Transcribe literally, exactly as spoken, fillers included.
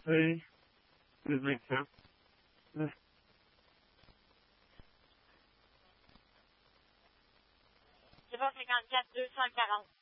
Oui. Le médecin. Ouais. C'est bon, cinquante-quatre deux cent quarante.